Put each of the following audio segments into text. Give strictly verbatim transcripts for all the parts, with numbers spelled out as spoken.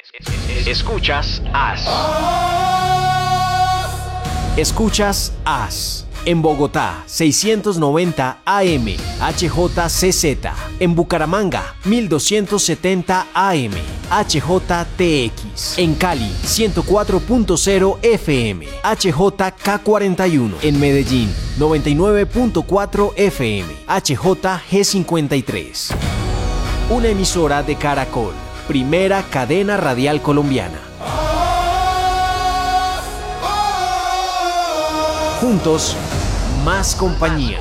Escuchas A S. Escuchas A S. En Bogotá, seiscientos noventa A M, H J C Z. En Bucaramanga, mil doscientos setenta A M, H J T X. En Cali, ciento cuatro punto cero F M, H J K cuarenta y uno. En Medellín, noventa y nueve punto cuatro F M, H J G cincuenta y tres. Una emisora de Caracol, primera cadena radial colombiana. Juntos, más compañía.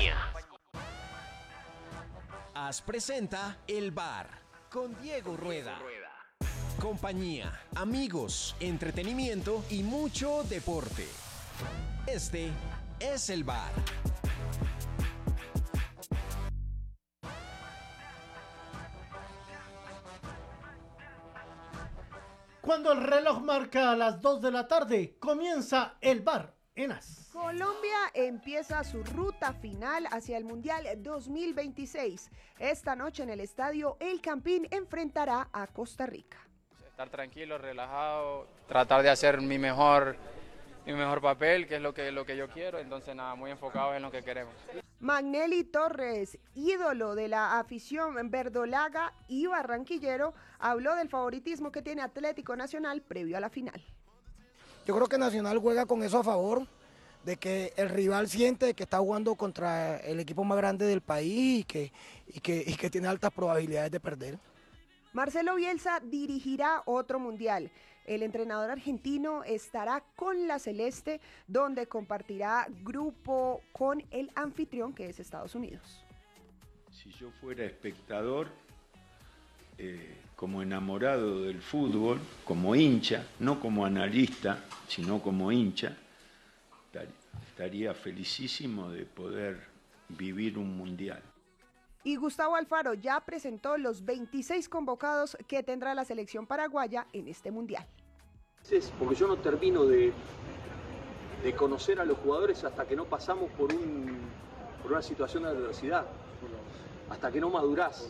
A S presenta El Bar con Diego Rueda. Compañía, amigos, entretenimiento y mucho deporte. Este es El Bar. Cuando el reloj marca las dos de la tarde, comienza El Bar en A S. Colombia empieza su ruta final hacia el Mundial dos mil veintiséis. Esta noche en el estadio El Campín enfrentará a Costa Rica. Estar tranquilo, relajado, tratar de hacer mi mejor, mi mejor papel, que es lo que, lo que yo quiero, entonces nada, muy enfocado en lo que queremos. Magnelli Torres, ídolo de la afición verdolaga y barranquillero, habló del favoritismo que tiene Atlético Nacional previo a la final. Yo creo que Nacional juega con eso a favor, de que el rival siente que está jugando contra el equipo más grande del país y que, y que, y que tiene altas probabilidades de perder. Marcelo Bielsa dirigirá otro mundial. El entrenador argentino estará con la Celeste, donde compartirá grupo con el anfitrión, que es Estados Unidos. Si yo fuera espectador, eh, como enamorado del fútbol, como hincha, no como analista, sino como hincha, estaría felicísimo de poder vivir un mundial. Y Gustavo Alfaro ya presentó los veintiséis convocados que tendrá la selección paraguaya en este mundial. Porque yo no termino de, de conocer a los jugadores hasta que no pasamos por, un, por una situación de adversidad, hasta que no madurás.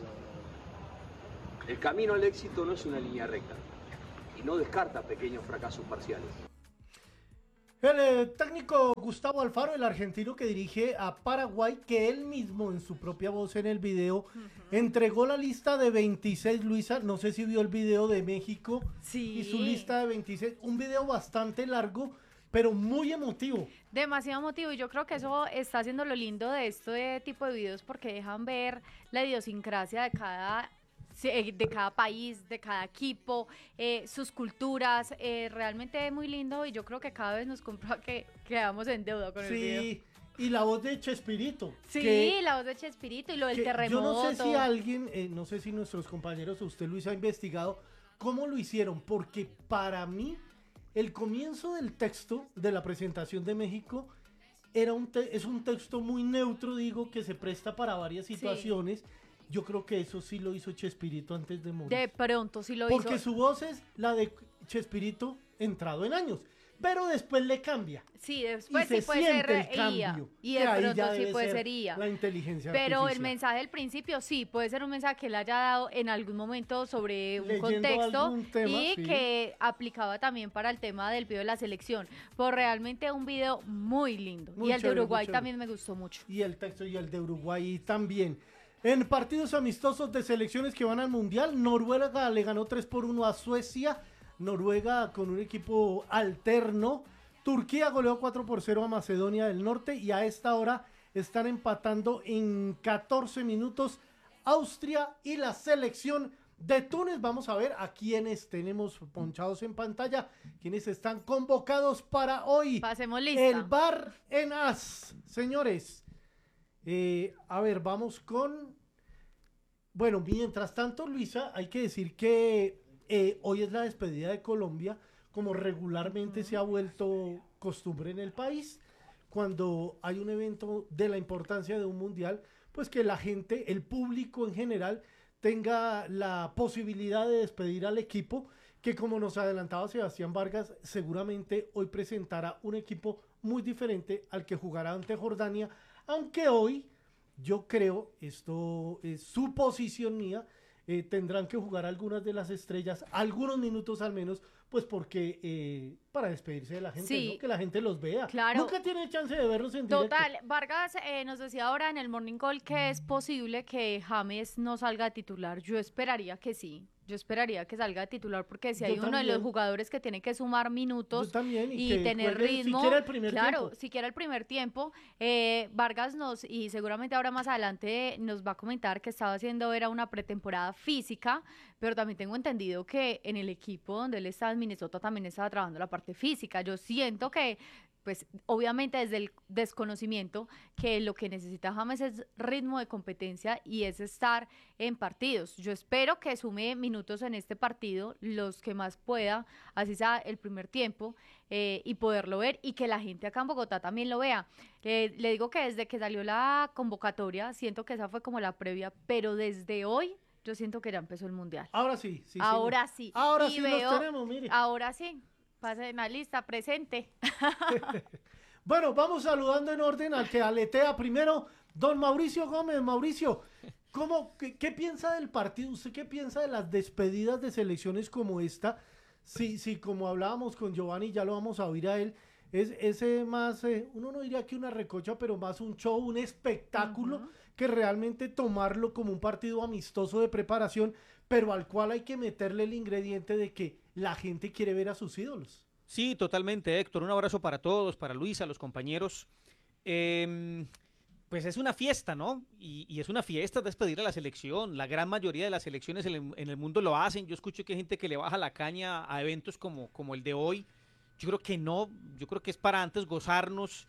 El camino al éxito no es una línea recta y no descarta pequeños fracasos parciales. El eh, técnico Gustavo Alfaro, el argentino que dirige a Paraguay, que él mismo en su propia voz en el video uh-huh. entregó la lista de veintiséis, Luisa, no sé si vio el video de México sí. y su lista de veintiséis, un video bastante largo, pero muy emotivo. Demasiado emotivo, y yo creo que eso está haciendo lo lindo de este tipo de videos, porque dejan ver la idiosincrasia de cada de cada país, de cada equipo, eh, sus culturas, eh, realmente es muy lindo, y yo creo que cada vez nos comprueba que quedamos en deuda con sí, el video. Sí, y la voz de Chespirito. Sí, que, la voz de Chespirito y lo del terremoto. Yo no sé si alguien, eh, no sé si nuestros compañeros o usted, Luis, ha investigado cómo lo hicieron, porque para mí el comienzo del texto de la presentación de México era un te- es un texto muy neutro, digo, que se presta para varias situaciones. Sí. Yo creo que eso sí lo hizo Chespirito antes de morir. De pronto sí lo Porque hizo. Porque su voz es la de Chespirito entrado en años. Pero después le cambia. Sí, después y sí puede ser el cambio, I A. Y de pronto sí puede ser I A. La inteligencia Pero artificial. el mensaje del principio sí, puede ser un mensaje que él haya dado en algún momento sobre un Leyendo contexto tema, y sí. que aplicaba también para el tema del video de la selección. Por realmente un video muy lindo. Muy y el chévere, de Uruguay muy también me gustó mucho. Y el texto y el de Uruguay también. En partidos amistosos de selecciones que van al Mundial, Noruega le ganó tres por uno a Suecia. Noruega con un equipo alterno. Turquía goleó cuatro por cero a Macedonia del Norte, y a esta hora están empatando en catorce minutos Austria y la selección de Túnez. Vamos a ver a quienes tenemos ponchados en pantalla, quienes están convocados para hoy. Pasemos lista. El Bar en A S, señores. Eh, a ver, vamos con... Bueno, mientras tanto, Luisa, hay que decir que eh, hoy es la despedida de Colombia, como regularmente uh-huh. se ha vuelto costumbre en el país. Cuando hay un evento de la importancia de un mundial, pues que la gente, el público en general, tenga la posibilidad de despedir al equipo, que como nos adelantaba Sebastián Vargas, seguramente hoy presentará un equipo muy diferente al que jugará ante Jordania. Aunque hoy, yo creo, esto es suposición mía, eh, tendrán que jugar algunas de las estrellas, algunos minutos al menos, pues porque eh, para despedirse de la gente, Sí. ¿no? Que la gente los vea. Claro. Nunca tiene chance de verlos en directo. Total, Vargas eh, nos decía ahora en el Morning Call que es posible que James no salga a titular. Yo esperaría que sí. Yo esperaría que salga a titular porque si Yo hay uno de también. los jugadores que tiene que sumar minutos Yo también, y y, que tener juegue ritmo, siquiera el primer claro, tiempo. siquiera el primer tiempo. Eh, Vargas nos, y seguramente ahora más adelante nos va a comentar que estaba haciendo era una pretemporada física, pero también tengo entendido que en el equipo donde él estaba en Minnesota también estaba trabajando la parte física. Yo siento que pues obviamente desde el desconocimiento que lo que necesita James es ritmo de competencia y es estar en partidos. Yo espero que sume minutos en este partido, los que más pueda, así sea el primer tiempo, eh, y poderlo ver y que la gente acá en Bogotá también lo vea. Eh, le digo que desde que salió la convocatoria, siento que esa fue como la previa, pero desde hoy yo siento que ya empezó el Mundial. Ahora sí, sí. ahora sí. sí. Ahora Y sí veo- los tenemos, mire. Ahora sí. Pasen la lista, presente. Bueno, vamos saludando en orden al que aletea primero, don Mauricio Gómez. Mauricio, ¿cómo, qué, qué piensa del partido? ¿Usted qué piensa de las despedidas de selecciones como esta? Sí, sí, como hablábamos con Giovanni, ya lo vamos a oír a él, es ese más, eh, uno no diría que una recocha, pero más un show, un espectáculo, Ujú. que realmente tomarlo como un partido amistoso de preparación, pero al cual hay que meterle el ingrediente de que la gente quiere ver a sus ídolos. Sí, totalmente, Héctor. Un abrazo para todos, para Luisa, los compañeros. Eh, pues es una fiesta, ¿no? Y, y es una fiesta despedir a la selección. La gran mayoría de las selecciones en el, en el mundo lo hacen. Yo escucho que hay gente que le baja la caña a eventos como, como el de hoy. Yo creo que no. Yo creo que es para antes gozarnos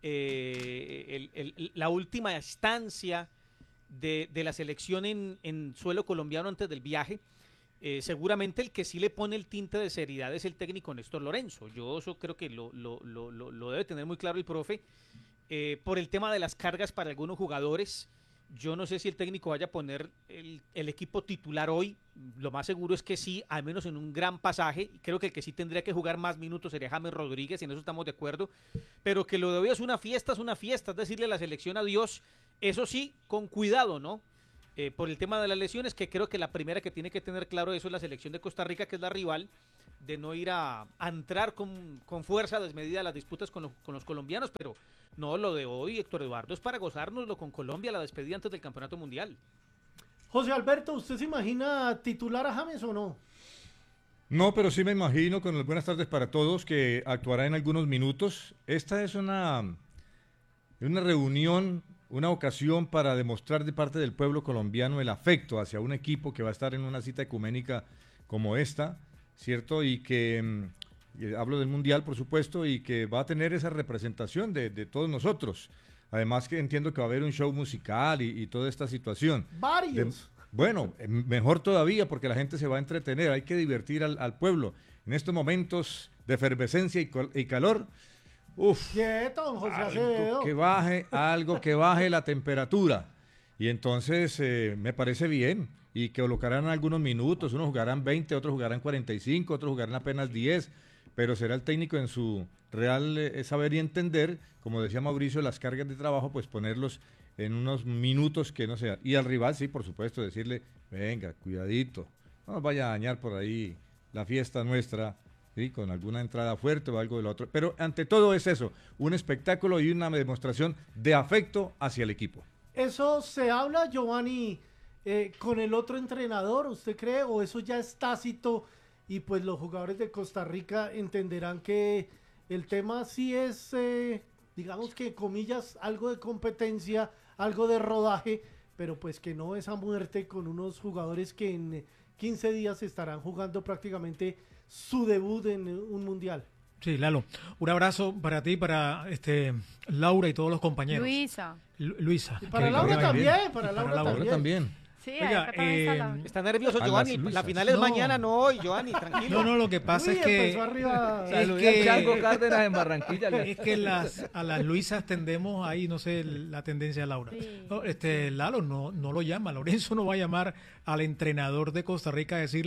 eh, el- el- la última estancia de, de la selección en, en suelo colombiano antes del viaje. Eh, seguramente el que sí le pone el tinte de seriedad es el técnico Néstor Lorenzo. Yo eso creo que lo, lo, lo, lo, lo debe tener muy claro el profe. Eh, por el tema de las cargas para algunos jugadores, yo no sé si el técnico vaya a poner el, el equipo titular hoy. Lo más seguro es que sí, al menos en un gran pasaje. Creo que el que sí tendría que jugar más minutos sería James Rodríguez, y en eso estamos de acuerdo. Pero que lo de hoy es una fiesta, es una fiesta, es decirle a la selección adiós. Eso sí, con cuidado, ¿no? Eh, por el tema de las lesiones, que creo que la primera que tiene que tener claro eso es la selección de Costa Rica, que es la rival, de no ir a, a entrar con, con fuerza desmedida a las disputas con, lo- con los colombianos, pero no, lo de hoy, Héctor Eduardo, es para gozárnoslo con Colombia, la despedida antes del Campeonato Mundial. José Alberto, ¿usted se imagina titular a James o no? No, pero sí me imagino, con las buenas tardes para todos, que actuará en algunos minutos. Esta es una, una reunión, una ocasión para demostrar de parte del pueblo colombiano el afecto hacia un equipo que va a estar en una cita ecuménica como esta, ¿cierto? Y que, mm, y hablo del Mundial, por supuesto, y que va a tener esa representación de, de todos nosotros. Además que entiendo que va a haber un show musical y, y toda esta situación. Varios. De- bueno, eh, mejor todavía porque la gente se va a entretener, hay que divertir al, al pueblo. En estos momentos de efervescencia y, col- y calor, uff, Quieto, don José algo Acevedo. que baje, algo que baje la temperatura. Y entonces eh, me parece bien. Y que colocarán algunos minutos, unos jugarán veinte, otros jugarán cuarenta y cinco, otros jugarán apenas diez, pero será el técnico en su real eh, saber y entender, como decía Mauricio, las cargas de trabajo, pues ponerlos en unos minutos que no sea. Y al rival, sí, por supuesto, decirle, venga, cuidadito, no nos vaya a dañar por ahí la fiesta nuestra, ¿sí? Con alguna entrada fuerte o algo de lo otro. Pero ante todo es eso, un espectáculo y una demostración de afecto hacia el equipo. ¿Eso se habla, Giovanni, eh, con el otro entrenador, usted cree? ¿O eso ya es tácito y pues los jugadores de Costa Rica entenderán que el tema sí es, eh, digamos que comillas, algo de competencia, algo de rodaje, pero pues que no es a muerte con unos jugadores que en eh, quince días estarán jugando prácticamente su debut en eh, un mundial? Sí, Lalo, un abrazo para ti, para este Laura y todos los compañeros. Luisa. Lu- Luisa. Y para que- Laura que- también, para y Laura Ahora también. también. Sí, Oiga, acá también está eh, la- Está nervioso, A Giovanni. las La Luisas. final es No. mañana, no hoy, Giovanni, tranquilo. No, no, lo que pasa Uy, es que empezó arriba. es Saludé que- a Chango Cárdenas en Barranquilla. es que las a las Luisas tendemos ahí, no sé, la tendencia de Laura. Sí. No, este Lalo no no lo llama, Lorenzo no va a llamar al entrenador de Costa Rica a decirle,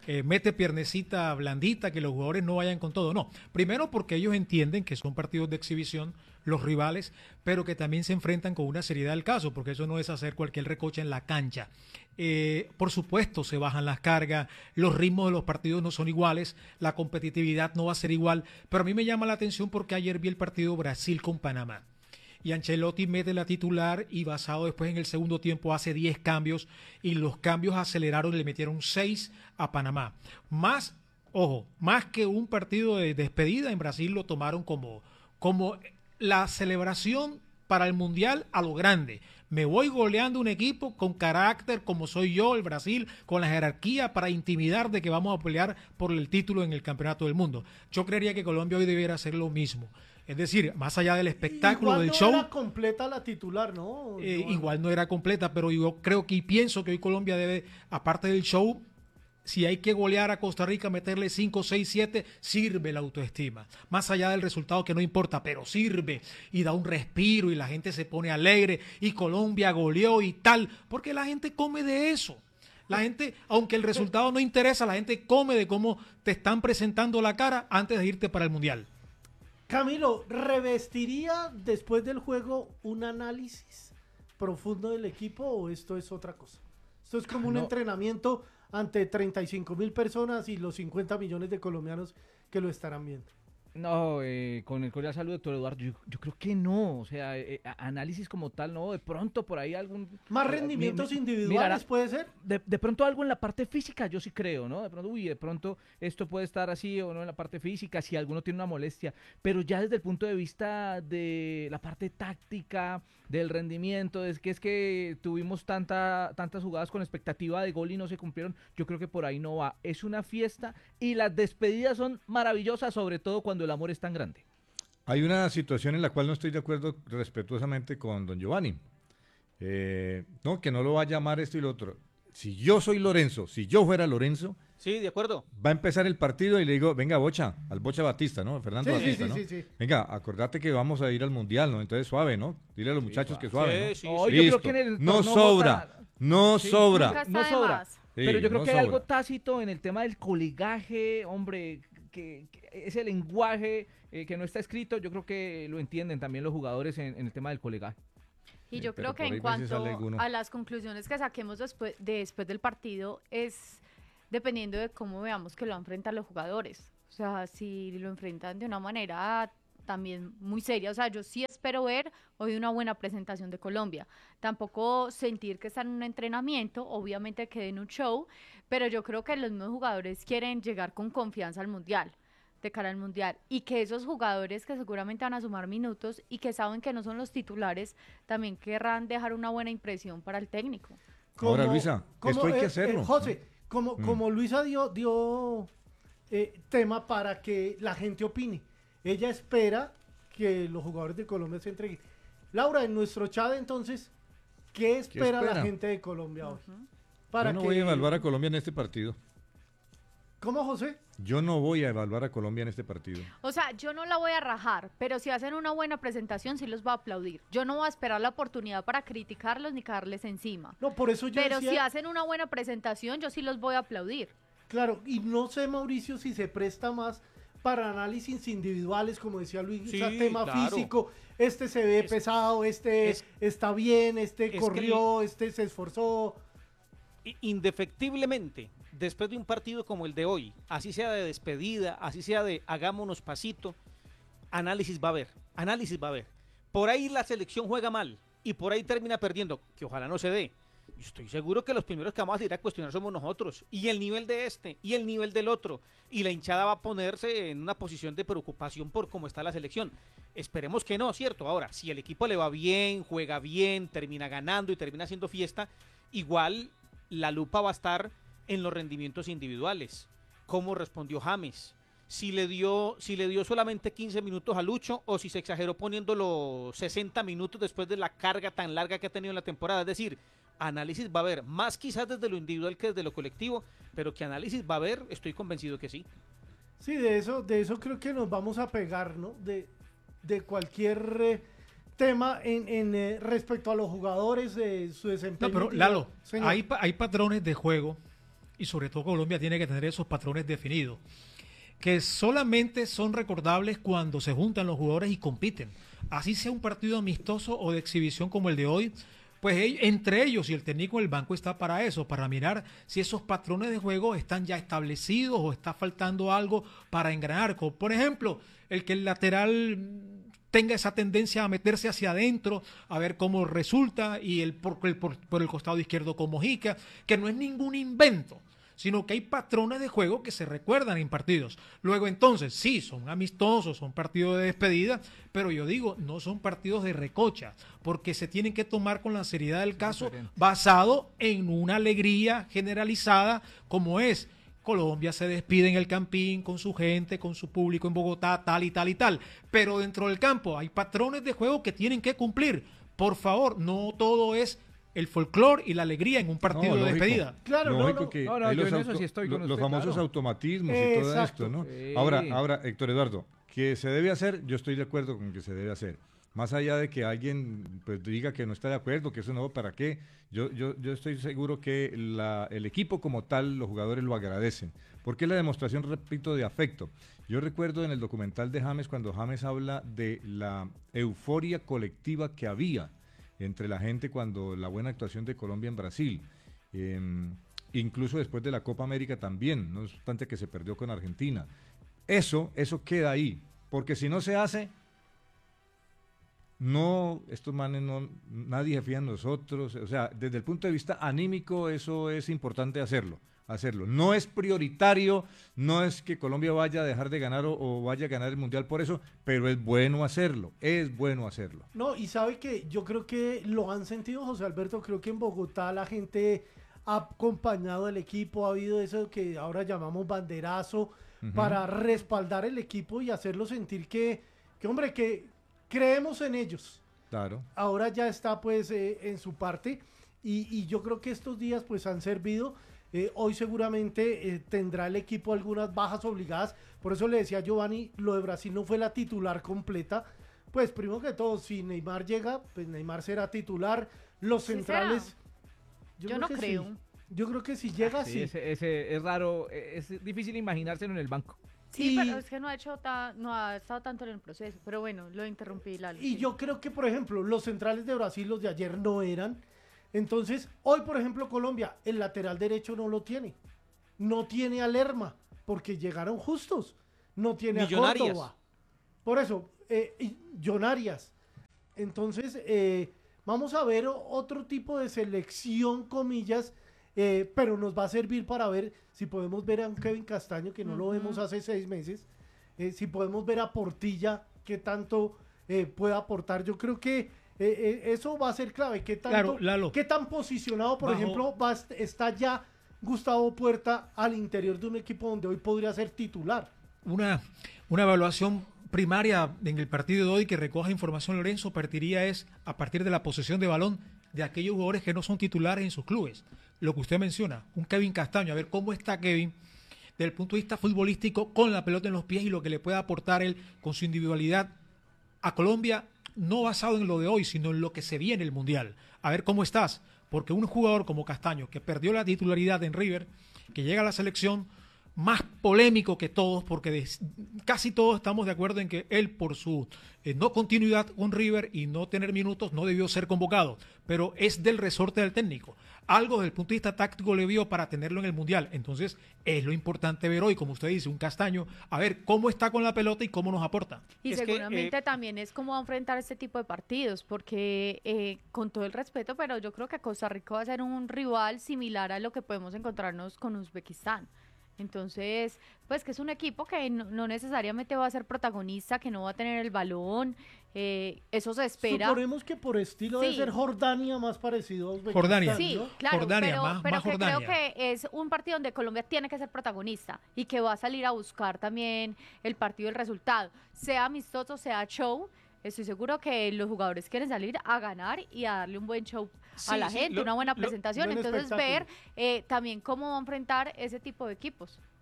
eh, mete piernecita blandita, que los jugadores no vayan con todo. No, primero porque ellos entienden que son partidos de exhibición, los rivales, pero que también se enfrentan con una seriedad del caso, porque eso no es hacer cualquier recoche en la cancha. Eh, por supuesto, se bajan las cargas, los ritmos de los partidos no son iguales, la competitividad no va a ser igual, pero a mí me llama la atención porque ayer vi el partido Brasil con Panamá. Y Ancelotti mete la titular y basado después en el segundo tiempo hace diez cambios y los cambios aceleraron y le metieron seis a Panamá. Más, ojo, más que un partido de despedida, en Brasil lo tomaron como, como la celebración para el Mundial a lo grande. Me voy goleando un equipo con carácter como soy yo, el Brasil, con la jerarquía para intimidar de que vamos a pelear por el título en el Campeonato del Mundo. Yo creería que Colombia hoy debiera hacer lo mismo. Es decir, más allá del espectáculo, igual del no show. Era completa la titular, ¿no? Eh, no, igual no era completa, pero yo creo que y pienso que hoy Colombia debe, aparte del show, si hay que golear a Costa Rica, meterle cinco, seis, siete, sirve la autoestima. Más allá del resultado que no importa, pero sirve y da un respiro y la gente se pone alegre y Colombia goleó y tal, porque la gente come de eso. La gente, aunque el resultado no interesa, la gente come de cómo te están presentando la cara antes de irte para el Mundial. Camilo, ¿revestiría después del juego un análisis profundo del equipo o esto es otra cosa? Esto es como un No. entrenamiento ante treinta y cinco mil personas y los cincuenta millones de colombianos que lo estarán viendo. No, eh, con el cordial saludo, doctor Eduardo, yo, yo creo que no, o sea, eh, análisis como tal, no, de pronto por ahí algún... ¿Más eh, rendimientos mi- mi- individuales mirará- puede ser? De, de pronto algo en la parte física, yo sí creo, ¿no? De pronto, uy, de pronto esto puede estar así o no en la parte física, si alguno tiene una molestia, pero ya desde el punto de vista de la parte táctica, del rendimiento, es que es que tuvimos tanta, tantas jugadas con expectativa de gol y no se cumplieron, yo creo que por ahí no va. Es una fiesta y las despedidas son maravillosas, sobre todo cuando el amor es tan grande. Hay una situación en la cual no estoy de acuerdo respetuosamente con don Giovanni. Eh, no, que no lo va a llamar esto y lo otro. Si yo soy Lorenzo, si yo fuera Lorenzo, Sí, de acuerdo. va a empezar el partido y le digo, venga Bocha, al Bocha Batista, ¿no? Fernando Sí, sí, Batista, sí, ¿no? sí, sí. Venga, acordate que vamos a ir al Mundial, ¿no? Entonces suave, ¿no? Dile a los muchachos que suave, ¿no? Sí, sí, No, sí. yo creo Listo. que en el No torneo sobra, Bota- no Sí, sobra. Nunca está no de sobra. más. Sí, Pero yo creo no que hay sobra. algo tácito en el tema del coligaje, hombre, que, que ese lenguaje eh, que no está escrito, yo creo que lo entienden también los jugadores en, en el tema del coligaje. Y Sí, yo pero creo que por ahí en ves si sale cuanto alguno. a las conclusiones que saquemos después, de después del partido es dependiendo de cómo veamos que lo enfrentan los jugadores. O sea, si lo enfrentan de una manera también muy seria. O sea, yo sí espero ver hoy una buena presentación de Colombia. Tampoco sentir que están en un entrenamiento, obviamente que den un show, pero yo creo que los mismos jugadores quieren llegar con confianza al Mundial, de cara al Mundial, y que esos jugadores que seguramente van a sumar minutos y que saben que no son los titulares, también querrán dejar una buena impresión para el técnico. Ahora, Luisa, esto hay que hacerlo. José, como, Mm. como Luisa dio, dio eh, tema para que la gente opine. Ella espera que los jugadores de Colombia se entreguen. Laura, en nuestro chat entonces, ¿qué espera, la espera? gente de Colombia hoy? Yo Para no que... voy a evaluar a Colombia en este partido. ¿Cómo, José? Yo no voy a evaluar a Colombia en este partido. O sea, yo no la voy a rajar, pero si hacen una buena presentación, sí los voy a aplaudir. Yo no voy a esperar la oportunidad para criticarlos ni caerles encima. No, por eso yo Pero decía... si hacen una buena presentación, yo sí los voy a aplaudir. Claro, y no sé, Mauricio, si se presta más para análisis individuales, como decía Luis, Sí, tema claro. físico. Este se ve Es- pesado, este es- está bien, este que corrió, este se esforzó. I- Indefectiblemente, después de un partido como el de hoy, así sea de despedida, así sea de hagámonos pasito, análisis va a haber, análisis va a haber. Por ahí la selección juega mal y por ahí termina perdiendo, que ojalá no se dé. Yo estoy seguro que los primeros que vamos a ir a cuestionar somos nosotros, y el nivel de este, y el nivel del otro, y la hinchada va a ponerse en una posición de preocupación por cómo está la selección. Esperemos que no, ¿cierto? Ahora, si el equipo le va bien, juega bien, termina ganando y termina haciendo fiesta, igual la lupa va a estar en los rendimientos individuales. ¿Cómo respondió James? Si le dio, si le dio solamente quince minutos a Lucho o si se exageró poniéndolo sesenta minutos después de la carga tan larga que ha tenido en la temporada. Es decir, análisis va a haber, más quizás desde lo individual que desde lo colectivo, pero que análisis va a haber, estoy convencido que sí. Sí, de eso, de eso creo que nos vamos a pegar, ¿no? De, de cualquier eh, tema en, en eh, respecto a los jugadores, de su desempeño. No, pero individual. Lalo, Señor. hay, pa- hay patrones de juego y sobre todo Colombia tiene que tener esos patrones definidos, que solamente son recordables cuando se juntan los jugadores y compiten. Así sea un partido amistoso o de exhibición como el de hoy, pues ellos, entre ellos y el técnico del banco está para eso, para mirar si esos patrones de juego están ya establecidos o está faltando algo para engranar. Como por ejemplo, el que el lateral tenga esa tendencia a meterse hacia adentro, a ver cómo resulta, y el por, el por, por el costado izquierdo como Jica, que no es ningún invento, sino que hay patrones de juego que se recuerdan en partidos. Luego entonces, sí, son amistosos, son partidos de despedida, pero yo digo, no son partidos de recocha, porque se tienen que tomar con la seriedad del caso, basado en una alegría generalizada como es. Colombia se despide en el Campín con su gente, con su público en Bogotá, tal y tal y tal, pero dentro del campo hay patrones de juego que tienen que cumplir. Por favor, no todo es el folclore y la alegría en un partido No, de lógico. despedida. Claro, Lógico no, no. que No, no, hay yo los, en eso auto- sí estoy con los usted, famosos claro. automatismos y todo Exacto. esto, ¿no? Sí. Ahora, ahora, Héctor Eduardo, que se debe hacer, yo estoy de acuerdo con que se debe hacer. Más allá de que alguien pues diga que no está de acuerdo, que eso no, ¿para qué? Yo, yo, yo estoy seguro que la, el equipo como tal, los jugadores lo agradecen, porque es la demostración, repito, de afecto. Yo recuerdo en el documental de James, cuando James habla de la euforia colectiva que había entre la gente cuando la buena actuación de Colombia en Brasil, eh, incluso después de la Copa América también, no obstante que se perdió con Argentina. Eso, eso queda ahí, porque si no se hace, no, estos manes no, nadie se fía en nosotros, o sea, desde el punto de vista anímico eso es importante hacerlo, hacerlo. No es prioritario, no es que Colombia vaya a dejar de ganar o, o vaya a ganar el Mundial por eso, pero es bueno hacerlo, es bueno hacerlo. No, y sabe que yo creo que lo han sentido, José Alberto, creo que en Bogotá la gente ha acompañado al equipo, ha habido eso que ahora llamamos banderazo, uh-huh, para respaldar el equipo y hacerlo sentir que, que hombre, que creemos en ellos. Claro. Ahora ya está pues eh, en su parte y, y yo creo que estos días pues han servido. Eh, hoy seguramente eh, tendrá el equipo algunas bajas obligadas, por eso le decía a Giovanni, lo de Brasil no fue la titular completa, pues primero que todo, si Neymar llega, pues Neymar será titular, los ¿Sí centrales... será? Yo no que creo. sí. Yo creo que si llega, Sí, sí. ese, ese es raro, es difícil imaginárselo en el banco. Sí, Y- pero es que no ha hecho ta- no ha estado tanto en el proceso, pero bueno, lo interrumpí, Lalo. Y sí. yo creo que, por ejemplo, los centrales de Brasil, los de ayer, no eran. Entonces, hoy, por ejemplo, Colombia, el lateral derecho no lo tiene. No tiene a Lerma, porque llegaron justos. No tiene Millonarias. a Córdoba. Por eso, eh, y John Arias. Entonces, eh, vamos a ver o- otro tipo de selección, comillas, eh, pero nos va a servir para ver si podemos ver a un Kevin Castaño, que no lo Ujú. vemos hace seis meses, eh, si podemos ver a Portilla, qué tanto eh, puede aportar. Yo creo que eh, eh, eso va a ser clave. ¿Qué tanto, Claro, Lalo. qué tan posicionado, por Bajo- ejemplo, va a est- está ya Gustavo Puerta al interior de un equipo donde hoy podría ser titular? Una, una evaluación primaria en el partido de hoy que recoja información Lorenzo partiría es a partir de la posesión de balón de aquellos jugadores que no son titulares en sus clubes. Lo que usted menciona, un Kevin Castaño, a ver cómo está Kevin desde el punto de vista futbolístico con la pelota en los pies y lo que le puede aportar él con su individualidad a Colombia, no basado en lo de hoy, sino en lo que se viene el Mundial. A ver cómo estás, porque un jugador como Castaño, que perdió la titularidad en River, que llega a la selección, más polémico que todos, porque de- casi todos estamos de acuerdo en que él, por su eh, no continuidad con River y no tener minutos, no debió ser convocado, pero es del resorte del técnico. Algo desde el punto de vista táctico le vio para tenerlo en el Mundial. Entonces, es lo importante ver hoy, como usted dice, un Castaño, a ver cómo está con la pelota y cómo nos aporta. Y Es que, seguramente eh, también es cómo va a enfrentar este tipo de partidos, porque eh, con todo el respeto, pero yo creo que Costa Rica va a ser un rival similar a lo que podemos encontrarnos con Uzbekistán. Entonces, pues que es un equipo que no, no necesariamente va a ser protagonista, que no va a tener el balón, eh, eso se espera. Suponemos que por estilo debe Sí. ser Jordania más parecido a Uzbekistán, Jordania. Sí, ¿no? claro, Jordania, pero, más- pero más que Jordania. creo que es un partido donde Colombia tiene que ser protagonista y que va a salir a buscar también el partido y el resultado, sea amistoso, sea show. Estoy seguro que los jugadores quieren salir a ganar y a darle un buen show a Sí, la sí, gente, lo- una buena lo- presentación. buen Entonces espectáculo. ver eh, también cómo va a enfrentar ese tipo de equipos.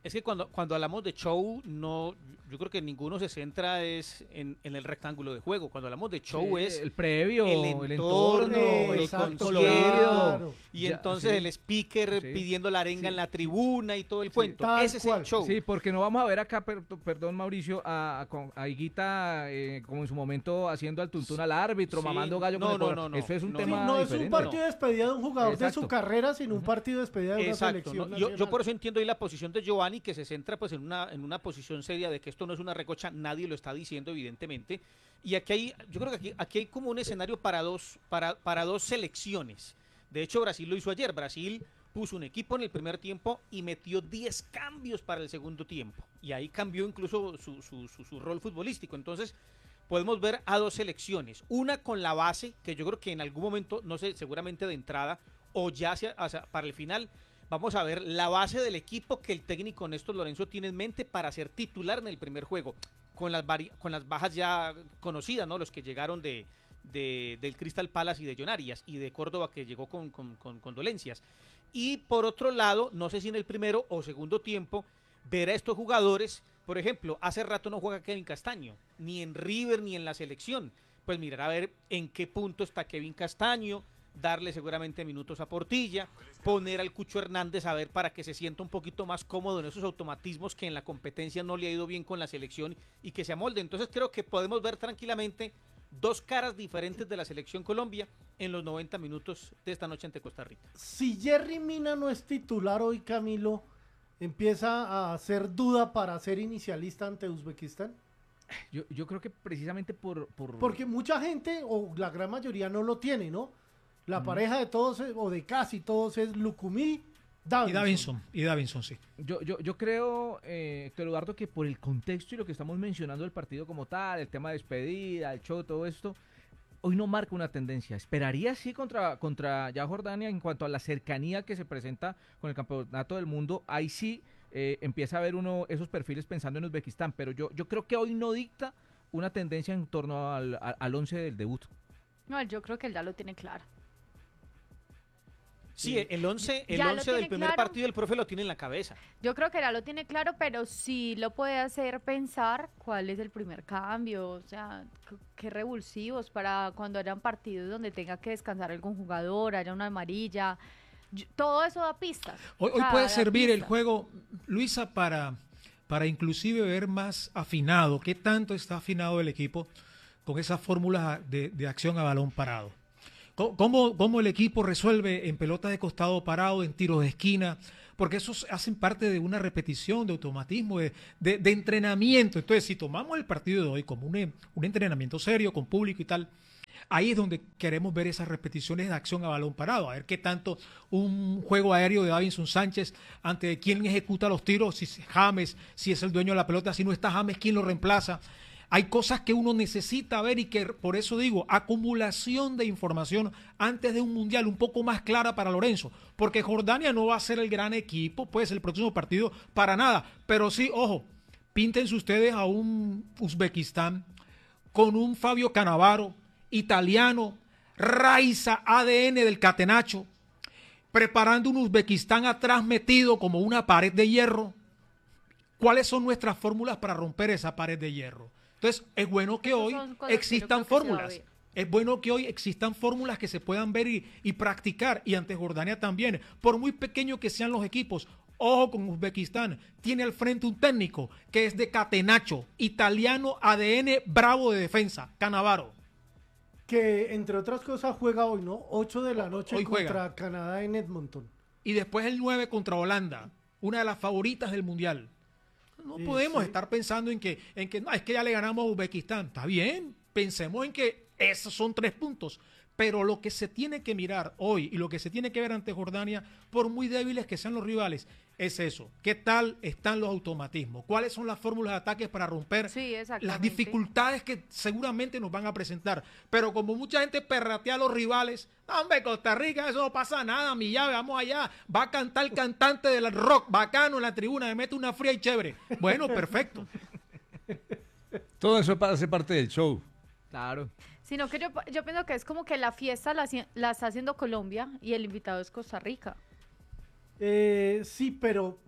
Es que cuando, cuando hablamos de show, no, yo creo que ninguno se centra es en, en el rectángulo de juego. Cuando hablamos de show Sí, es el previo, el el entorno, entorno, el exacto, concierto, claro. y Ya, entonces sí. el speaker Sí. pidiendo la arenga en la tribuna y todo el cuento. tal Ese es cual. el show. Sí, porque no vamos a ver acá, per- perdón Mauricio, a, a, con- a Higuita eh, como en su momento haciendo al tuntún al árbitro, Sí, mamando gallo con no, el no, jugador. no, no, Eso es un no, Sí, tema no es diferente. un partido de despedida de un jugador de Exacto. su carrera, sino un partido de despedida de una Exacto. selección ¿no? Yo, yo nacional. por eso entiendo ahí la posición de Giovanni, que se centra pues en una, en una posición seria de que esto no es una recocha, nadie lo está diciendo evidentemente. Y aquí hay, yo creo que aquí, aquí hay como un escenario para dos, para, para dos selecciones. De hecho, Brasil lo hizo ayer. Brasil puso un equipo en el primer tiempo y metió diez cambios para el segundo tiempo. Y ahí cambió incluso su, su, su, su rol futbolístico. Entonces, podemos ver a dos selecciones. Una con la base, que yo creo que en algún momento, no sé, seguramente de entrada, o ya hacia, hacia- para el final, vamos a ver la base del equipo que el técnico Néstor Lorenzo tiene en mente para ser titular en el primer juego, con las, vari- con las bajas ya conocidas, ¿no? Los que llegaron de, de- del Crystal Palace y de John Arias, y de Córdoba, que llegó con, con, con- con dolencias. Y por otro lado, no sé si en el primero o segundo tiempo, ver a estos jugadores, por ejemplo, hace rato no juega Kevin Castaño, ni en River ni en la selección. Pues mirar a ver en qué punto está Kevin Castaño, darle seguramente minutos a Portilla, poner al Cucho Hernández a ver para que se sienta un poquito más cómodo en esos automatismos que en la competencia no le ha ido bien con la selección y que se amolde. Entonces creo que podemos ver tranquilamente dos caras diferentes de la selección Colombia en los noventa minutos de esta noche ante Costa Rica. Si Jerry Mina no es titular hoy, Camilo, ¿empieza a hacer duda para ser inicialista ante Uzbekistán? Yo, yo creo que precisamente por... por... Porque mucha gente, o la gran mayoría, no lo tiene, ¿no? La pareja de todos, es- o de casi todos, es Lucumí, Davinson. Y Davinson, y Davinson, sí. Yo, yo, yo creo, eh, Héctor Eduardo, que por el contexto y lo que estamos mencionando del partido como tal, el tema de despedida, el show, todo esto, hoy no marca una tendencia. Esperaría sí contra, contra ya Jordania en cuanto a la cercanía que se presenta con el campeonato del mundo. Ahí sí eh, empieza a ver uno esos perfiles pensando en Uzbekistán, pero yo, yo creo que hoy no dicta una tendencia en torno al, al, al once del debut. No, yo creo que él ya lo tiene claro. Sí, el once, el Ya lo once del tiene primer claro. partido el profe lo tiene en la cabeza. Yo creo que ya lo tiene claro, pero sí lo puede hacer pensar cuál es el primer cambio, o sea, c- qué revulsivos para cuando hayan partidos donde tenga que descansar algún jugador, haya una amarilla. Yo- todo eso da pistas. Hoy, O hoy sea, puede da servir el pistas. juego, Luisa, para, para inclusive ver más afinado, qué tanto está afinado el equipo con esas fórmulas de, de acción a balón parado. Co- ¿Cómo, cómo el equipo resuelve en pelotas de costado parado, en tiros de esquina? Porque esos hacen parte de una repetición, de automatismo, de, de- de entrenamiento. Entonces, si tomamos el partido de hoy como un, un entrenamiento serio, con público y tal, ahí es donde queremos ver esas repeticiones de acción a balón parado, a ver qué tanto un juego aéreo de Davinson Sánchez ante quién ejecuta los tiros, si es James, si es el dueño de la pelota, si no está James, quién lo reemplaza. Hay cosas que uno necesita ver y que por eso digo, acumulación de información antes de un mundial un poco más clara para Lorenzo, porque Jordania no va a ser el gran equipo, pues el próximo partido para nada, pero sí, ojo, píntense ustedes a un Uzbekistán con un Fabio Cannavaro, italiano, Raiza, A D N del Catenacho, preparando un Uzbekistán atrás metido como una pared de hierro. ¿Cuáles son nuestras fórmulas para romper esa pared de hierro? Entonces, es bueno que Esas hoy son cosas que yo existan creo que se va a fórmulas. ver. Es bueno que hoy existan fórmulas que se puedan ver y, y practicar. Y ante Jordania también. Por muy pequeños que sean los equipos, ojo con Uzbekistán. Tiene al frente un técnico que es de Catenacho, italiano, A D N, bravo de defensa, Cannavaro. Que, entre otras cosas, juega hoy, ¿no? ocho de la noche Hoy juega. contra Canadá en Edmonton. Y después el nueve contra Holanda, una de las favoritas del Mundial. No Sí, podemos sí. estar pensando en que, en que no, es que ya le ganamos a Uzbekistán. Está bien, pensemos en que esos son tres puntos. Pero lo que se tiene que mirar hoy y lo que se tiene que ver ante Jordania, por muy débiles que sean los rivales, es eso. ¿Qué tal están los automatismos? ¿Cuáles son las fórmulas de ataques para romper Sí, las exactamente. dificultades que seguramente nos van a presentar? Pero como mucha gente perratea a los rivales, no, hombre, Costa Rica, eso no pasa nada, mi llave, vamos allá. Va a cantar el cantante del rock bacano en la tribuna, me mete una fría y chévere. Bueno, perfecto. Todo eso hace parte del show. Claro. Sino que yo, yo pienso que es como que la fiesta la, haci- la está haciendo Colombia y el invitado es Costa Rica. Eh, sí, pero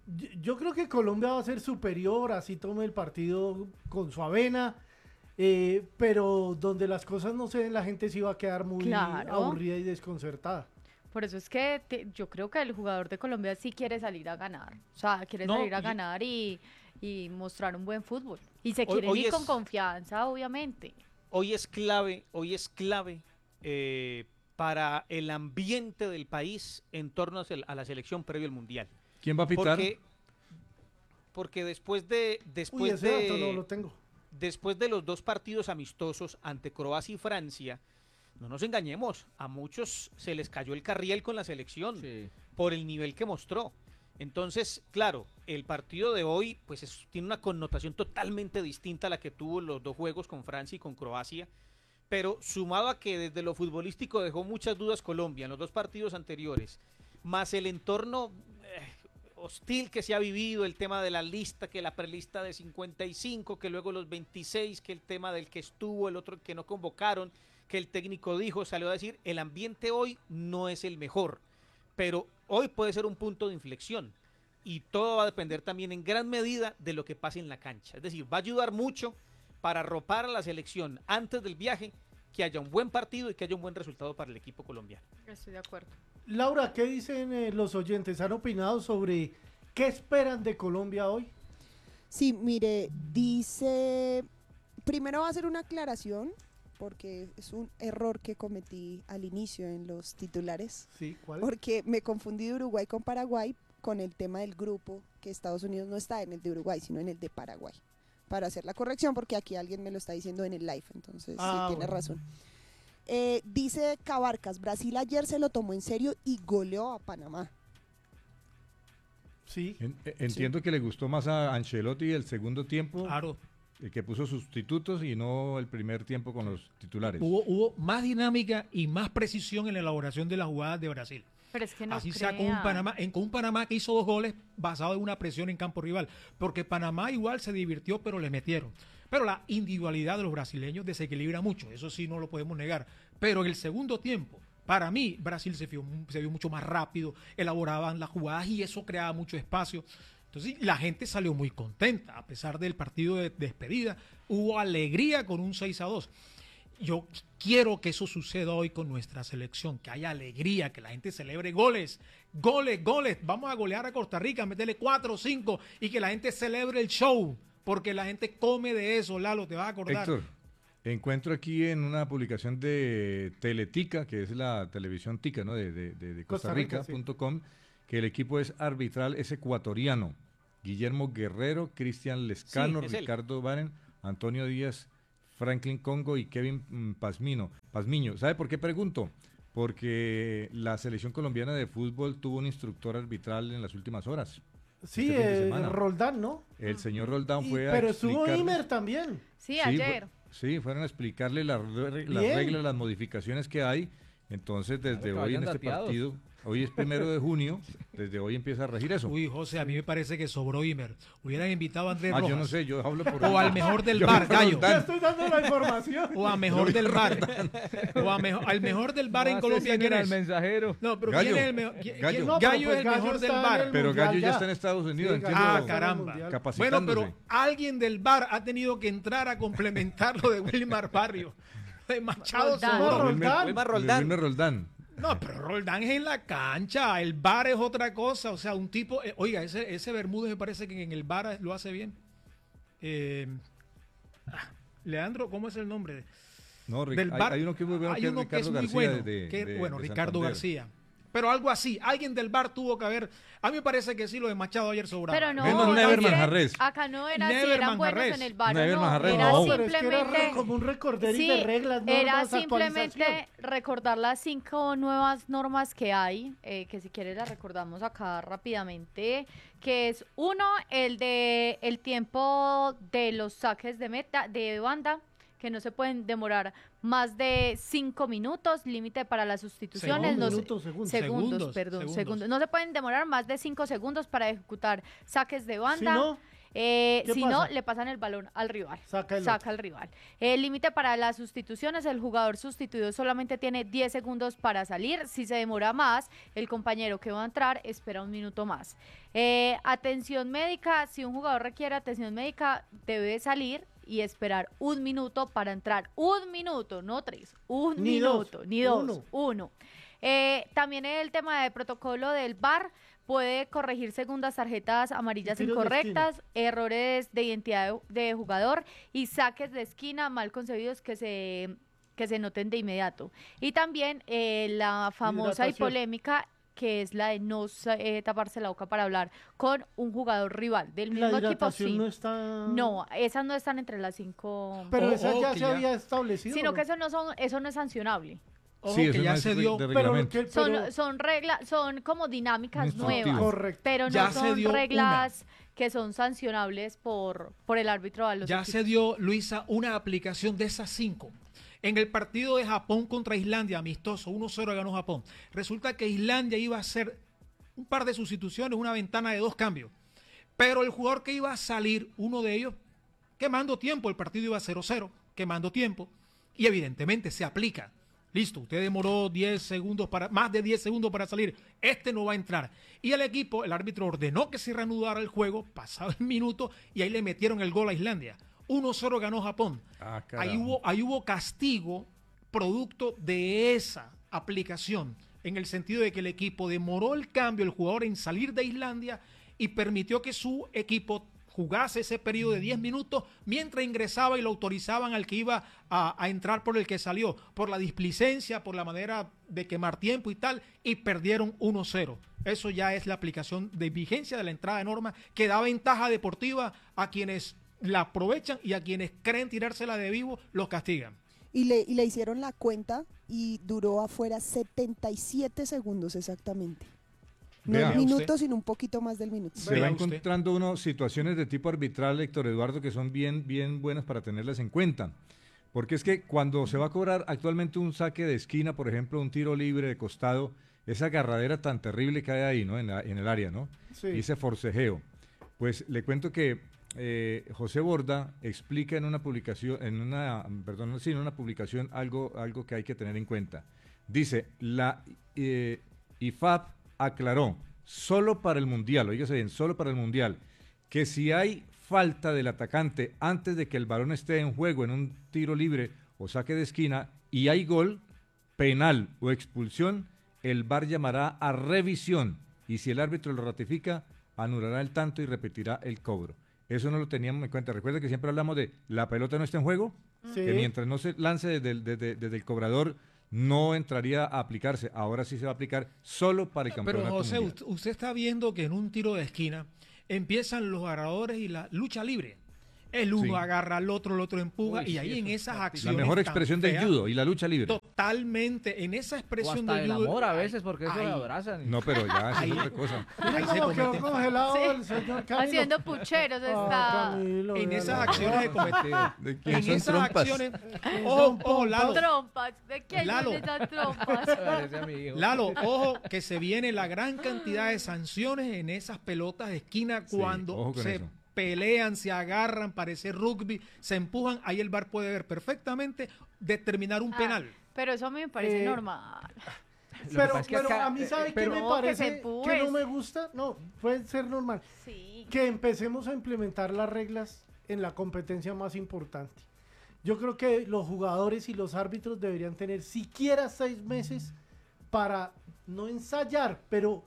Yo, yo creo que Colombia va a ser superior, así tome el partido con su avena, eh, pero donde las cosas no se den, la gente sí va a quedar muy Claro. aburrida y desconcertada. Por eso es que te- yo creo que el jugador de Colombia sí quiere salir a ganar. O sea, quiere No, salir a y- ganar y, y mostrar un buen fútbol. Y se Hoy- quieren hoy ir es- con confianza, obviamente. Hoy es clave, hoy es clave eh, para el ambiente del país en torno a sel- a la selección previo al Mundial. ¿Quién va a pitar? Porque, porque después de Uy, después ese de dato no lo tengo. después de los dos partidos amistosos ante Croacia y Francia, no nos engañemos, a muchos se les cayó el carriel con la selección por el nivel que mostró. Entonces, claro, el partido de hoy pues es- tiene una connotación totalmente distinta a la que tuvo los dos juegos con Francia y con Croacia, pero sumado a que desde lo futbolístico dejó muchas dudas Colombia en los dos partidos anteriores, más el entorno eh, hostil que se ha vivido, el tema de la lista, que la prelista de cincuenta y cinco, que luego los veintiséis, que el tema del que estuvo, el otro que no convocaron, que el técnico dijo, salió a decir, el ambiente hoy no es el mejor, pero hoy puede ser un punto de inflexión y todo va a depender también en gran medida de lo que pase en la cancha. Es decir, va a ayudar mucho para arropar a la selección antes del viaje, que haya un buen partido y que haya un buen resultado para el equipo colombiano. Estoy de acuerdo. Laura, ¿qué dicen eh, los oyentes? ¿Han opinado sobre qué esperan de Colombia hoy? Sí, mire, dice, primero va a hacer una aclaración, porque es un error que cometí al inicio en los titulares. Sí, ¿cuál? Porque me confundí de Uruguay con Paraguay con el tema del grupo, que Estados Unidos no está en el de Uruguay, sino en el de Paraguay. Para hacer la corrección, porque aquí alguien me lo está diciendo en el live, entonces Ah, sí, tiene bueno. razón. Eh, dice Cabarcas, Brasil ayer se lo tomó en serio y goleó a Panamá. Sí. En- eh, entiendo que le gustó más a Ancelotti el segundo tiempo, Claro. el que puso sustitutos y no el primer tiempo con los titulares. Hubo, hubo más dinámica y más precisión en la elaboración de las jugadas de Brasil. Pero es que no Así sea con un crea. Panamá, en, con un Panamá que hizo dos goles basado en una presión en campo rival, porque Panamá igual se divirtió, pero le metieron. Pero la individualidad de los brasileños desequilibra mucho, eso sí no lo podemos negar. Pero en el segundo tiempo, para mí, Brasil se vio, se vio mucho más rápido, elaboraban las jugadas y eso creaba mucho espacio. Entonces la gente salió muy contenta, a pesar del partido de despedida, hubo alegría con un seis a dos. Yo quiero que eso suceda hoy con nuestra selección, que haya alegría, que la gente celebre goles, goles, goles. Vamos a golear a Costa Rica, meterle cuatro o cinco y que la gente celebre el show, porque la gente come de eso, Lalo, te vas a acordar. Héctor, encuentro aquí en una publicación de Teletica, que es la televisión tica, ¿no? de, de, de, de Costa Rica, Costa Rica punto com, que el equipo es arbitral, es ecuatoriano. Guillermo Guerrero, Cristian Lescano, Sí, es él. Ricardo Baren, Antonio Díaz, Franklin Congo y Kevin mm, Pazmino, Pazmiño. ¿Sabe por qué pregunto? Porque la selección colombiana de fútbol tuvo un instructor arbitral en las últimas horas. Sí, este fin de eh, semana. Roldán, ¿no? El señor Roldán Y- fue a pero estuvo explicarles- Imer también. Sí, Sí, ayer. fue- sí, fueron a explicarle las, re- las Bien. reglas, las modificaciones que hay. Entonces, desde que hoy vayan en este dateados. partido, hoy es primero de junio, desde hoy empieza a regir eso. Uy, José, a mí me parece que sobró Imer. Hubieran invitado a Andrés Ah, Rojas. yo no sé, yo hablo por... O al mejor del Yo bar, hablo por Gallo. Ya Roldán. estoy dando la información. O a mejor del bar. O a mejo- al mejor del bar en No Colombia, asesinen ¿quién al es? mensajero. No, pero Gallo. ¿quién es el mejor? ¿Quién- Gallo. quién- No, pero Gallo pues es el Gallo mejor está del en bar. el Pero Mundial Gallo ya ya. está en Estados Unidos, Sí, entiendo. Gallo Ah, está en el caramba. Mundial. Bueno, Capacitándose. pero alguien del bar ha tenido que entrar a complementar lo de Wilmar Barrio. De Machado Roldán. sobró. Roldán. Wilmar Roldán. Wilmer Roldán. No, pero Roldán es en la cancha, el bar es otra cosa, o sea, un tipo, eh, oiga, ese, ese Bermúdez me parece que en el bar lo hace bien. Eh, ah, Leandro, ¿cómo es el nombre? No, Ric- Del hay, bar, hay uno que es muy bueno, hay que es uno que Ricardo es muy García. bueno, de, que- de- bueno, de Ricardo Santander. García. Pero algo así, alguien del bar tuvo que haber, a mí me parece que sí, lo de Machado ayer sobraba. Pero no, Menos no, Never es que Manjarres. acá no era así, Never eran buenos Manjarres. en el bar, Never no, Manjarres, era no. Pero es que era simplemente... re- como un recorderito Sí, de reglas, normas, era actualización. simplemente recordar las cinco nuevas normas que hay, eh, que si quieres las recordamos acá rápidamente, que es uno, el de el tiempo de los saques de meta, de banda, que no se pueden demorar más de cinco minutos, límite para las sustituciones. Segundos, no se- minutos, segundos. segundos, Segundos, perdón, segundos. segundos. No se pueden demorar más de cinco segundos para ejecutar saques de Si banda. no, Eh, ¿Qué si pasa? no, le pasan el balón al rival. Saca el Saca al rival. El límite para las sustituciones, el jugador sustituido solamente tiene diez segundos para salir. Si se demora más, el compañero que va a entrar espera un minuto más. Eh, atención médica, si un jugador requiere atención médica, debe salir y esperar un minuto para entrar. Un minuto, no tres. Un Ni minuto, dos, ni dos. uno. Uno. Eh, también el tema de protocolo del V A R puede corregir segundas tarjetas amarillas Tiros de incorrectas, errores de identidad de, de jugador y saques de esquina mal concebidos que se, que se noten de inmediato. Y también eh, la famosa y Hidratación. polémica que es la de no eh, taparse la boca para hablar con un jugador rival del La mismo equipo. hidratación Sí. no está... No, esas no están entre las cinco. Pero Oh, esa oh, ya que se ya- había establecido. Sino ¿no? que eso no son, eso no es sancionable. Ojo Sí, que eso ya no es se de- dio, de Pero, reglamento. que- pero- Son, son reglas, son como dinámicas Instructivo. nuevas, Correcto. pero no Ya se son dio reglas que son sancionables por, por el árbitro a los ya equipos. se dio, Luisa, una aplicación de esas cinco. En el partido de Japón contra Islandia, amistoso, uno cero ganó Japón. Resulta que Islandia iba a hacer un par de sustituciones, una ventana de dos cambios. Pero el jugador que iba a salir, uno de ellos, quemando tiempo, el partido iba cero cero, quemando tiempo, y evidentemente se aplica. Listo, usted demoró diez segundos para, más de diez segundos para salir, este no va a entrar. Y el equipo, el árbitro ordenó que se reanudara el juego, pasado el minuto, y ahí le metieron el gol a Islandia. uno cero ganó Japón. Ah, Ahí carajo. hubo, ahí hubo castigo producto de esa aplicación, en el sentido de que el equipo demoró el cambio, el jugador en salir de Islandia y permitió que su equipo jugase ese periodo de diez minutos mientras ingresaba y lo autorizaban al que iba a, a entrar por el que salió, por la displicencia, por la manera de quemar tiempo y tal, y perdieron uno cero. Eso ya es la aplicación de vigencia de la entrada de norma que da ventaja deportiva a quienes la aprovechan y a quienes creen tirársela de vivo, los castigan. Y le, y le hicieron la cuenta y duró afuera setenta y siete segundos exactamente. No Vea. el Vea usted. minuto, sino un poquito más del minuto. Se Vea va usted. encontrando uno situaciones de tipo arbitral, Héctor Eduardo, que son bien, bien buenas para tenerlas en cuenta. Porque es que cuando se va a cobrar actualmente un saque de esquina, por ejemplo, un tiro libre de costado, esa agarradera tan terrible que hay ahí, ¿no? En, la- en el área, ¿no? Sí. Y ese forcejeo. Pues le cuento que eh, José Borda explica en una publicación, en una, perdón, sí, en una publicación algo, algo que hay que tener en cuenta. Dice, la eh, I F A B aclaró, solo para el Mundial, oígase bien, solo para el Mundial, que si hay falta del atacante antes de que el balón esté en juego en un tiro libre o saque de esquina y hay gol, penal o expulsión, el V A R llamará a revisión y si el árbitro lo ratifica, anulará el tanto y repetirá el cobro. Eso no lo teníamos en cuenta. Recuerda que siempre hablamos de la pelota no está en juego, Sí. que mientras no se lance desde el, desde- desde el cobrador no entraría a aplicarse. Ahora sí se va a aplicar solo para el campeonato Pero José, mundial. usted, usted está viendo que en un tiro de esquina empiezan los agarradores y la lucha libre. El uno Sí. agarra al otro, el otro empuja, Uy, y ahí sí, en eso esas es acciones. La mejor tan expresión del feas, judo y la lucha libre. Totalmente, en esa O expresión hasta del el judo. amor a veces, porque eso ahí- lo abrazan. y- No, pero ya, eso Ahí- es otra cosa. Mira ahí se cómo quedó cometen- congelado Sí. el señor Camilo. Haciendo pucheros Ah, está. Camilo, En véalo. esas acciones de cometido. ¿De quién En son esas trompas? acciones. Ojo, ojo, Lalo. Trompas. ¿De quién Lalo. son esas trompas? Parece a mi hijo. Lalo, ojo, que se viene la gran cantidad de sanciones en esas pelotas de esquina Sí, cuando ojo con se eso. pelean, se agarran, parece rugby, se empujan, ahí el V A R puede ver perfectamente, determinar un Ah, penal. Pero eso a mí me parece Eh, normal. Lo que Pero, pasa es que pero acá- a mí, ¿sabe eh, qué pero- me No, que se parece que, empuje. no me gusta? No, puede ser normal. Sí. Que empecemos a implementar las reglas en la competencia más importante. Yo creo que los jugadores y los árbitros deberían tener siquiera seis meses para no ensayar, pero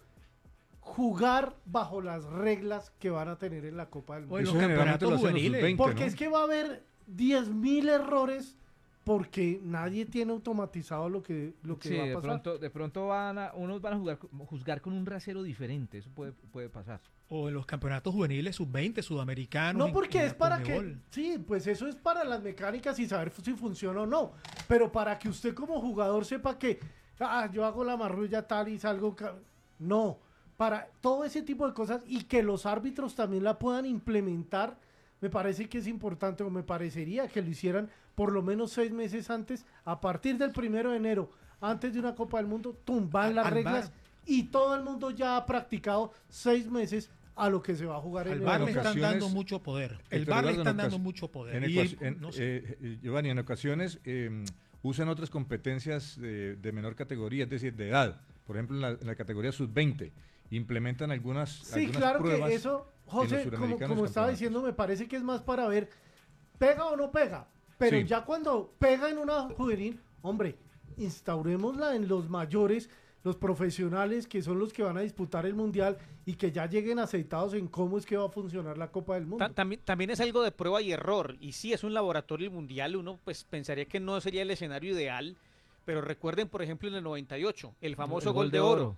jugar bajo las reglas que van a tener en la Copa del Mundo. O en Eso los generalmente campeonatos lo hacen los juveniles. sub veinte, Porque ¿no? es que va a haber diez mil errores porque nadie tiene automatizado lo que, lo que Sí, va a de pasar. pronto, de pronto van a, unos van a jugar, juzgar con un rasero diferente, eso puede, puede pasar. O en los campeonatos juveniles, sub veinte, sudamericanos. No, en- porque en es la para que, Conmebol. sí, pues eso es para las mecánicas y saber si funciona o no. Pero para que usted como jugador sepa que, ah, yo hago la marrulla tal y salgo, ca-". no, para todo ese tipo de cosas y que los árbitros también la puedan implementar, me parece que es importante o me parecería que lo hicieran por lo menos seis meses antes, a partir del primero de enero, antes de una Copa del Mundo, tumban Al- las al reglas V A R. y todo el mundo ya ha practicado seis meses a lo que se va a jugar Al en V A R el le están ocasiones- dando mucho poder. El Héctor V A R le Eduardo, están en dando ocas- mucho poder. En Y ecuaci- el- en- no sé. eh, eh, Giovanni, en ocasiones eh, usan otras competencias de, de menor categoría, es decir, de edad. Por ejemplo, en la, en la categoría sub veinte, implementan algunas, Sí, algunas claro pruebas. que eso, en los José, como, suramericanos como estaba campeonatos. diciendo, me parece que es más para ver, pega o no pega. Pero Sí. ya cuando pega en una juvenil, hombre, instaurémosla en los mayores, los profesionales que son los que van a disputar el mundial y que ya lleguen aceitados en cómo es que va a funcionar la Copa del Mundo. Ta- También, también es algo de prueba y error. Y sí, es un laboratorio mundial. Uno pues pensaría que no sería el escenario ideal. Pero recuerden, por ejemplo, en el noventa y ocho, el famoso El gol de oro.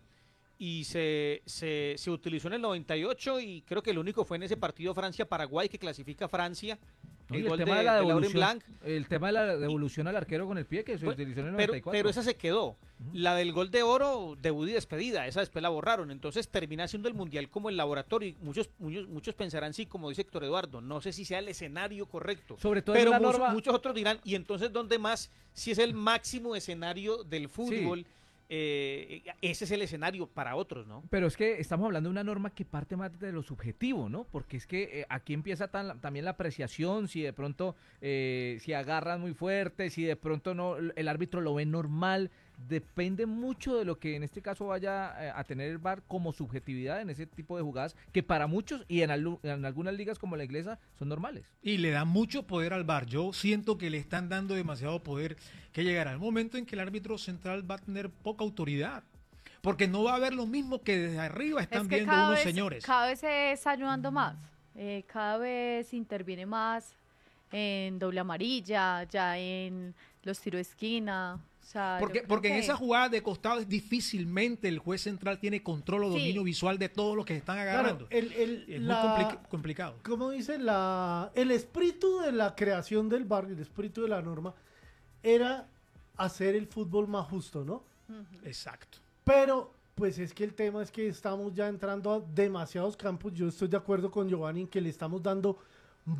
Y se, se, se utilizó en el noventa y ocho y creo que el único fue en ese partido Francia-Paraguay que clasifica a Francia. No, y El el gol tema de, de la de Laurent devolución, Blanc. el tema de la devolución al arquero con el pie que se Pues, utilizó en el pero, noventa y cuatro. pero esa se quedó. La del gol de oro, debut y despedida, esa después la borraron. Entonces termina siendo el mundial como el laboratorio. Y muchos, muchos, muchos pensarán, sí, como dice Héctor Eduardo, no sé si sea el escenario correcto. Sobre todo pero en la muchos, norma- muchos otros dirán, ¿y entonces dónde más? Si es el máximo escenario del fútbol, eh, ese es el escenario para otros, ¿no? Pero es que estamos hablando de una norma que parte más de lo subjetivo, ¿no? Porque es que eh, aquí empieza tan- también la apreciación, si de pronto, eh, si agarran muy fuerte, si de pronto no, el árbitro lo ve normal, depende mucho de lo que en este caso vaya eh, a tener el V A R como subjetividad en ese tipo de jugadas, que para muchos y en, alu- en algunas ligas como la inglesa son normales. Y le da mucho poder al V A R. Yo siento que le están dando demasiado poder, que llegará el momento en que el árbitro central va a tener poca autoridad. Porque no va a haber lo mismo que desde arriba están Es que viendo cada unos vez, señores. cada vez se está ayudando más, eh, cada vez interviene más en doble amarilla, ya en los tiros de esquina. O sea, yo Porque, creo porque en que- esa jugada de costado es difícilmente el juez central tiene control o Sí. dominio visual de todos los que están agarrando. Claro, el, el- es la- muy compli- complicado. Como dice la, el espíritu de la creación del V A R, el espíritu de la norma, era hacer el fútbol más justo, ¿no? Exacto. Pero, pues es que el tema es que estamos ya entrando a demasiados campos. Yo estoy de acuerdo con Giovanni en que le estamos dando m-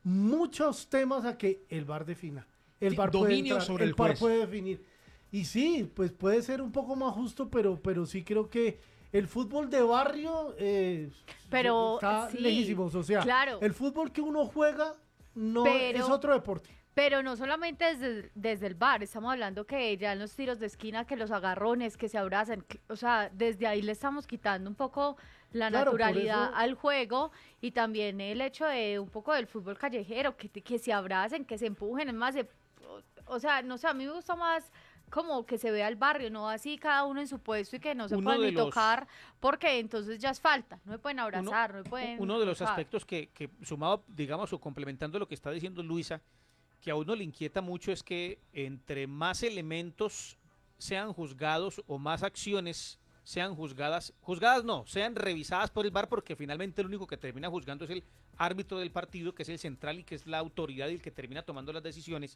muchos temas a que el V A R defina. El Sí, V A R puede dominio entrar, sobre el el V A R juez. puede definir. Y sí, pues puede ser un poco más justo, pero, pero sí creo que el fútbol de barrio eh, Pero, está sí, lejísimos. O sea, claro. el fútbol que uno juega no Pero- es otro deporte. Pero no solamente desde, desde el bar, estamos hablando que ya en los tiros de esquina, que los agarrones, que se abrazan, que- o sea, desde ahí le estamos quitando un poco la Claro, por naturalidad eso- al juego y también el hecho de un poco del fútbol callejero, que, que se abracen, que se empujen, es más, de- o, o sea, no sé, a mí me gusta más como que se vea el barrio, no así cada uno en su puesto y que no se Uno puedan de ni los- tocar, porque entonces ya es falta, no se pueden Uno- abrazar, no se pueden Uno de los tocar. aspectos que, que, sumado, digamos, o complementando lo que está diciendo Luisa, que a uno le inquieta mucho es que entre más elementos sean juzgados o más acciones sean juzgadas, juzgadas no, sean revisadas por el V A R, porque finalmente el único que termina juzgando es el árbitro del partido, que es el central y que es la autoridad y el que termina tomando las decisiones.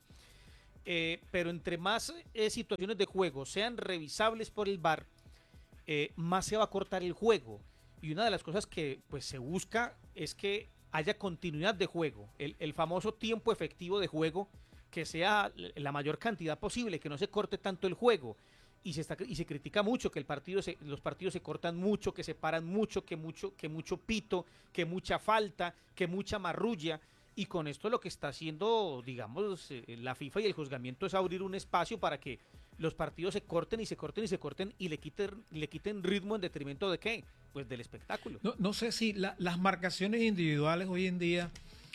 Eh, pero entre más eh, situaciones de juego sean revisables por el V A R, eh, más se va a cortar el juego. Y una de las cosas que pues se busca es que haya continuidad de juego, el, el famoso tiempo efectivo de juego, que sea la mayor cantidad posible, que no se corte tanto el juego. Y se, está, y se critica mucho que el partido se, los partidos se cortan mucho, que se paran mucho, que mucho, que mucho pito, que mucha falta, que mucha marrulla. Y con esto lo que está haciendo, digamos, eh, la FIFA y el juzgamiento es abrir un espacio para que los partidos se corten y se corten y se corten y le quiten, le quiten ritmo en detrimento de ¿qué? Pues del espectáculo. No, no sé si la- las marcaciones individuales hoy en día,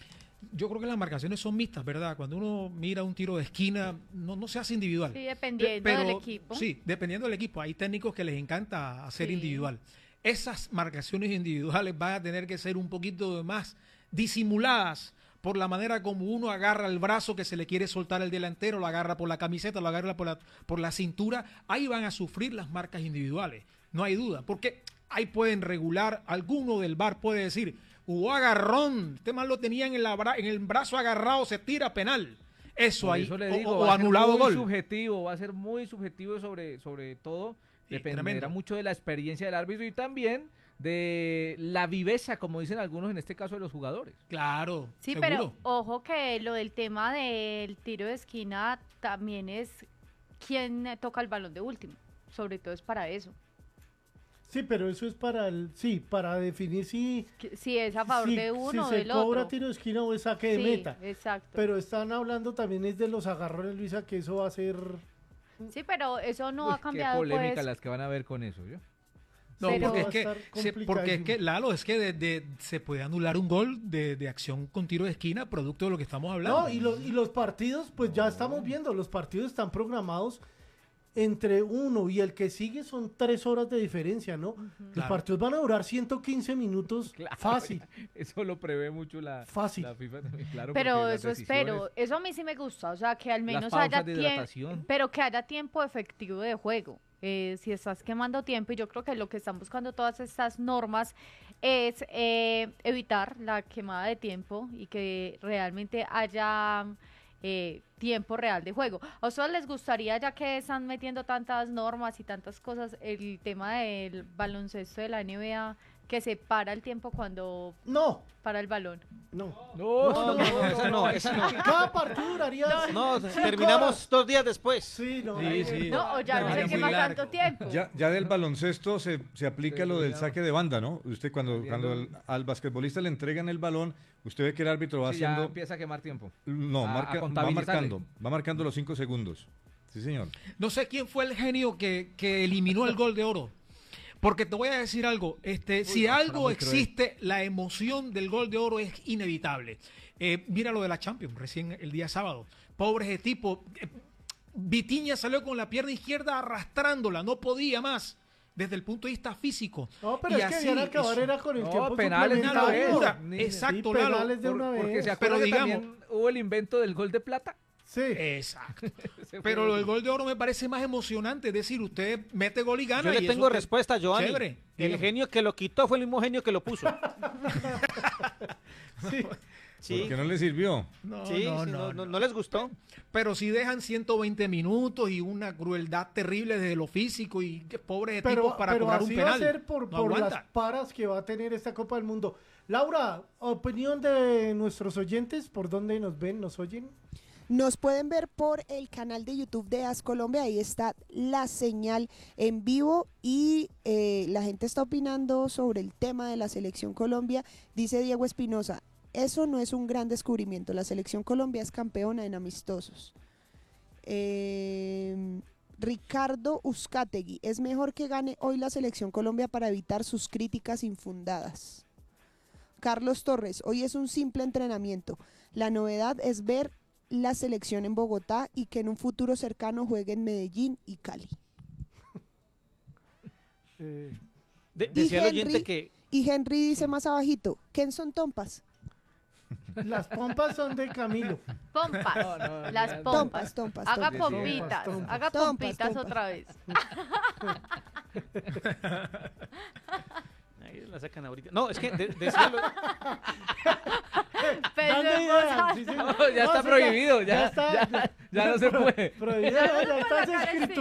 yo creo que las marcaciones son mixtas, ¿verdad? Cuando uno mira un tiro de esquina, no, no se hace individual. Sí, dependiendo Pe- del equipo. Sí, dependiendo del equipo. Hay técnicos que les encanta hacer Sí. individual. Esas marcaciones individuales van a tener que ser un poquito más disimuladas por la manera como uno agarra el brazo que se le quiere soltar al delantero, lo agarra por la camiseta, lo agarra por la, por la cintura. Ahí van a sufrir las marcas individuales, no hay duda, porque ahí pueden regular, alguno del V A R puede decir, hubo agarrón, este man lo tenía en el, abra- en el brazo agarrado, se tira penal. Eso Por ahí, eso le o- digo, o, va a ser anulado muy gol. subjetivo, va a ser muy subjetivo sobre, sobre todo, Sí, dependerá tremendo. mucho de la experiencia del árbitro y también de la viveza, como dicen algunos, en este caso de los jugadores. Claro, Sí, seguro. pero ojo que lo del tema del tiro de esquina también es quién toca el balón de último. Sobre todo es para eso. Sí, pero eso es para el, sí, para definir si, si es a favor si, de uno si o se del cobra otro. tiro de esquina o es saque de Sí, meta. exacto. Pero están hablando también es de los agarrones, Luisa, que eso va a ser... Sí, pero eso no Uy, ha cambiado, Qué polémica pues. las que van a ver con eso, ¿yo? No, Pero- porque es Va a que, estar se- porque es complicadísimo. que, Lalo, es que de- de- se puede anular un gol de, de acción con tiro de esquina, producto de lo que estamos hablando. No, y los, y los partidos, pues ya estamos viendo, los partidos están programados entre uno y el que sigue son tres horas de diferencia, ¿no? Los Claro. partidos van a durar ciento quince minutos Claro, fácil. Eso lo prevé mucho la, Fácil. la FIFA también, claro. Pero porque las eso decisiones- espero, eso a mí sí me gusta, o sea, que al menos pausas haya de tiempo, hidratación. pero que haya tiempo efectivo de juego. Eh, si estás quemando tiempo, y yo creo que lo que están buscando todas estas normas es eh, evitar la quemada de tiempo y que realmente haya eh, tiempo real de juego. ¿A ustedes les gustaría, ya que están metiendo tantas normas y tantas cosas, el tema del baloncesto de la N B A, que se para el tiempo cuando No, para el balón? no. No, no, no, esa no, esa no. Cada partido duraría... No, cinco terminamos horas. dos días después. Sí, no. Sí, sí. No, o ya no Sería se muy quema largo. tanto tiempo. Ya, ya del baloncesto se, se aplica Sí, lo del cuidado. saque de banda, ¿no? Usted cuando, cuando al, al basquetbolista le entregan el balón, usted ve que el árbitro va Sí, ya haciendo... empieza a quemar tiempo. No, a- a marca, va contabilizarle. marcando, va marcando los cinco segundos. Sí, señor. No sé quién fue el genio que, que eliminó el gol de oro. Porque te voy a decir algo, este, si no, algo muy cruel. existe, la emoción del gol de oro es inevitable. Eh, mira lo de la Champions, recién el día sábado. Pobres de tipo. eh, Vitinha salió con la pierna izquierda arrastrándola, no podía más, desde el punto de vista físico. No, pero Y es que así, viene a acabar eso- era con el No, tiempo penales de una suplementario. vez. locura. Ni- Exacto, Sí, Lalo. penales de Por- una porque vez. se acuerda Pero que digamos- también hubo el invento del gol de plata. Sí. Exacto. Ese Pero fue- lo del gol de oro me parece más emocionante. Es decir, usted mete gol y gana. Yo y le eso tengo que- respuesta, Giovanni. Chévere. El Dígame. genio que lo quitó fue el mismo genio que lo puso. Sí. Sí, Porque no le sirvió. No, sí, no, sí, no, no, no. no les gustó. Pero si dejan ciento veinte minutos y una crueldad terrible desde lo físico y que pobres de Pero, tipos para pero cobrar un así penal. va a ser por, No por las aguanta. paras que va a tener esta Copa del Mundo. Laura, opinión de nuestros oyentes, ¿por dónde nos ven, nos oyen? Nos pueden ver por el canal de YouTube de As Colombia, ahí está la señal en vivo y eh, la gente está opinando sobre el tema de la selección Colombia. Dice Diego Espinosa, eso no es un gran descubrimiento, la selección Colombia es campeona en amistosos. Eh, Ricardo Uzcategui, es mejor que gane hoy la selección Colombia para evitar sus críticas infundadas. Carlos Torres, hoy es un simple entrenamiento. La novedad es ver la selección en Bogotá y que en un futuro cercano juegue en Medellín y Cali. Eh, De- Y decía el oyente Henry- que Y Henry dice más abajito, ¿quién son Tompas? las pompas son de Camilo. Pompas, No, no, las no, pompas. Tompas, tompas, Haga tompas. pompitas, Tompas, haga tompas. pompitas Tompas, otra vez. ahí la sacan ahorita. No, es que de- decía lo- Pero Dando en ideas, voz alta. sí, señor. No, ya está sí, prohibido, ya, está, ya, ya no se puede. Prohibido, ya está Sacar el escrito.